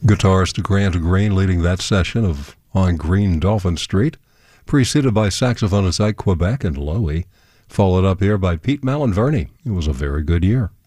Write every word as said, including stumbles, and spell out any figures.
Guitarist Grant Green leading that session of On Green Dolphin Street, preceded by saxophonist Ike Quebec and Lowy, followed up here by Pete Malinverni. It was a very good year.